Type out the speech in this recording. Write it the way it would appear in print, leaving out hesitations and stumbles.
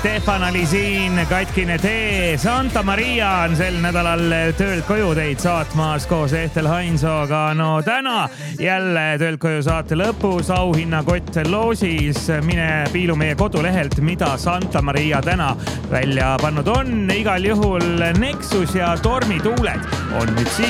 Stefan oli siin, katkine tee. Santa Maria on sel nädalal töölt koju teid saatmas koos Ehtel Hainsoga. No täna jälle töölt koju saate lõpus auhinnakott loosis. Mine piilu meie kodulehelt, mida Santa Maria täna välja pannud on. Igal juhul Nexus ja Tormituuled on nüüd siin.